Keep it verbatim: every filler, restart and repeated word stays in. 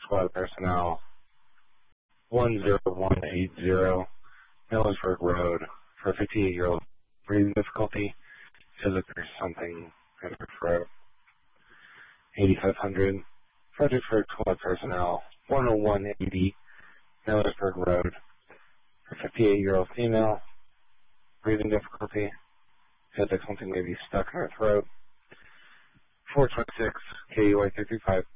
squad personnel, one zero one eight zero, Millersburg Road, for a fifty-eight-year-old breathing difficulty. Says that there's something in her throat. eighty-five hundred, Fredericksburg squad personnel, one oh one eighty, Millersburg Road, for a fifty-eight-year-old female, breathing difficulty. Says that something may be stuck in her throat. four twenty-six, K U I three three five.